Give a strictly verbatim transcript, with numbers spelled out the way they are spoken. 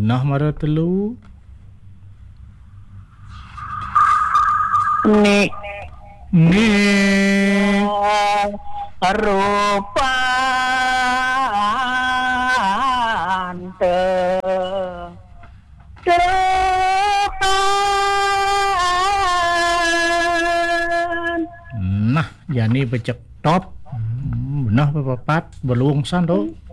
Benah mara telu. Ni Ni rupante depan. Nah, jani becek top. Benah papat beluang san to.